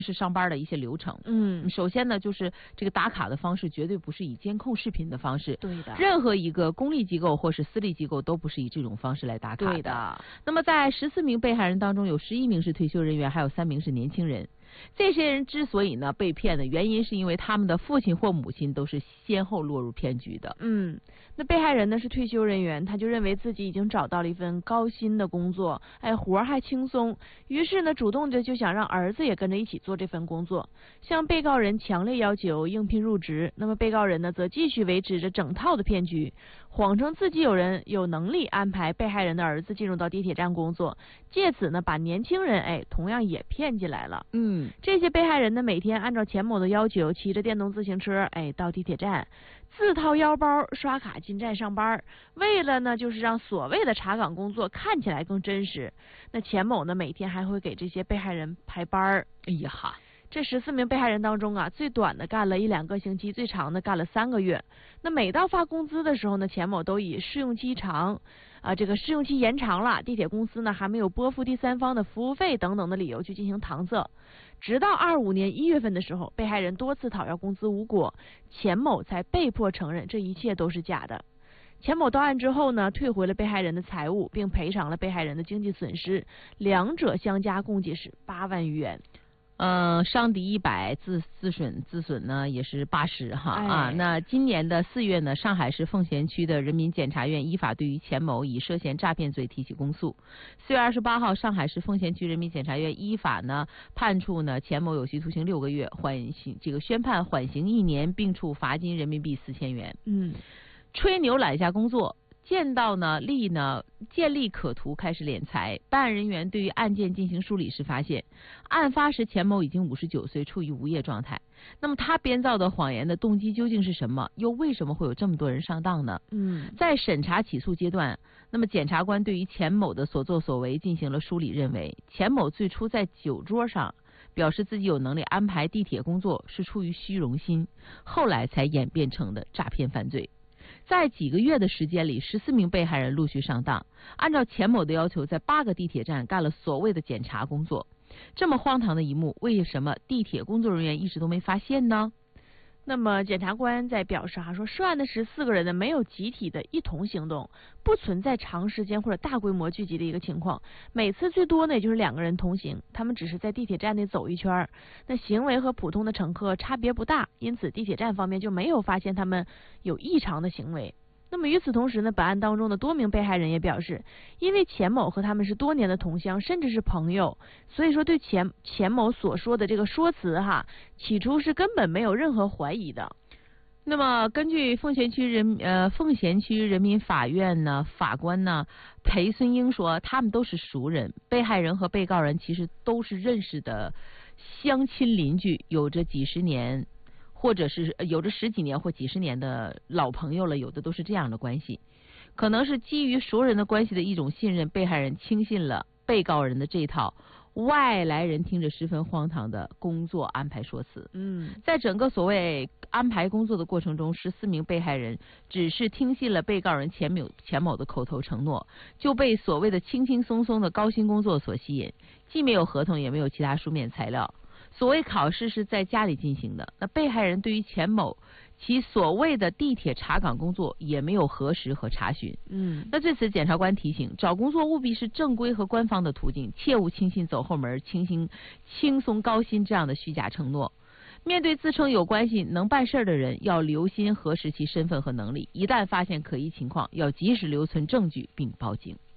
是上班的一些流程。首先呢，就是这个打卡的方式绝对不是以监控视频的方式， 对的。 任何一个公立机构或是私立机构都不是以这种方式来打卡的。 对的。 那么在14名被害人当中，有11名是退休人员，还有3名是年轻人。这些人之所以呢被骗的原因，是因为他们的父亲或母亲都是先后落入骗局的。 那被害人呢是退休人员，他就认为自己已经找到了一份高薪的工作，活儿还轻松，于是呢主动的就想让儿子也跟着一起做这份工作，向被告人强烈要求应聘入职。那么被告人呢则继续维持着整套的骗局，谎称自己有能力安排被害人的儿子进入到地铁站工作，借此呢把年轻人同样也骗进来了。这些被害人呢每天按照钱某的要求，骑着电动自行车到地铁站，自掏腰包刷卡进站上班，为了呢就是让所谓的查岗工作看起来更真实。那钱某呢每天还会给这些被害人排班。这14名被害人当中啊，最短的干了1-2个星期，最长的干了3个月。那每到发工资的时候呢，钱某都以试用期长这个试用期延长了，地铁公司呢还没有拨付第三方的服务费等等的理由去进行搪塞。直到25年1月份的时候，被害人多次讨要工资无果，钱某才被迫承认这一切都是假的。钱某到案之后呢，退回了被害人的财物，并赔偿了被害人的经济损失，两者相加共计是8万余元。 伤敌100，自损呢也是80哈。那今年的4月呢，上海市奉贤区的人民检察院依法对于钱某以涉嫌诈骗罪提起公诉。4月28号，上海市奉贤区人民检察院依法呢判处呢钱某有期徒刑6个月，宣判缓刑1年，并处罚金人民币4000元。吹牛揽下工作，建立可图，开始敛财。办案人员对于案件进行梳理时发现，案发时钱某已经59岁，处于无业状态。那么他编造的谎言的动机究竟是什么？又为什么会有这么多人上当呢？在审查起诉阶段，那么检察官对于钱某的所作所为进行了梳理，认为钱某最初在酒桌上表示自己有能力安排地铁工作是出于虚荣心，后来才演变成的诈骗犯罪。在几个月的时间里，14名被害人陆续上当，按照钱某的要求，在8个地铁站干了所谓的检查工作。这么荒唐的一幕，为什么地铁工作人员一直都没发现呢？ 那么检察官在表示说涉案的14个人呢没有集体的一同行动，不存在长时间或者大规模聚集的一个情况，每次最多呢也就是2个人同行，他们只是在地铁站内走一圈，那行为和普通的乘客差别不大，因此地铁站方面就没有发现他们有异常的行为。那么与此同时呢，本案当中的多名被害人也表示，因为钱某和他们是多年的同乡，甚至是朋友，所以说对钱某所说的这个说辞起初是根本没有任何怀疑的。 那么根据奉贤区人民法院呢法官呢裴孙英说，他们都是熟人，被害人和被告人其实都是认识的乡亲邻居，有着几十年或者是有着10几年或几10年的老朋友了，有的都是这样的关系。可能是基于熟人的关系的一种信任，被害人轻信了被告人的这套外来人听着十分荒唐的工作安排说辞。在整个所谓安排工作的过程中，14名被害人只是听信了被告人钱某的口头承诺，就被所谓的轻轻松松的高薪工作所吸引，既没有合同，也没有其他书面材料。所谓考试是在家里进行的，那被害人对于钱某其所谓的地铁查岗工作也没有核实和查询。那对此检察官提醒，找工作务必是正规和官方的途径，切勿轻信走后门、轻松高薪这样的虚假承诺。面对自称有关系能办事的人，要留心核实其身份和能力，一旦发现可疑情况，要及时留存证据并报警。